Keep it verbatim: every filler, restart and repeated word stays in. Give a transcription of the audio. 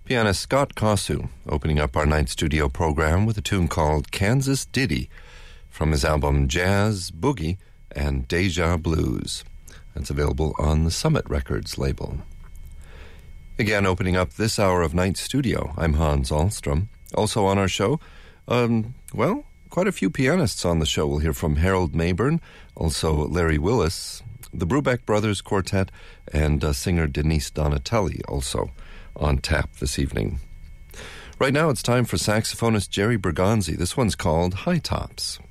Pianist Scott Kosu opening up our night studio program with a tune called Kansas Ditty from his album Jazz, Boogie, and Deja Blues. That's available on the Summit Records label. Again, opening up this hour of Night Studio, I'm Hans Ahlstrom. Also on our show, um, well, quite a few pianists on the show. We'll hear from Harold Mayburn, also Larry Willis, the Brubeck Brothers Quartet, and uh, singer Denise Donatelli also on tap this evening. Right now it's time for saxophonist Jerry Bergonzi. This one's called High Tops.